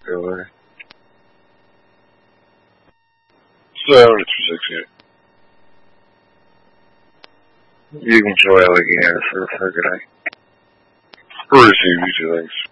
killer. 7268. You can enjoy Allegheny for a good night. Receive you two things.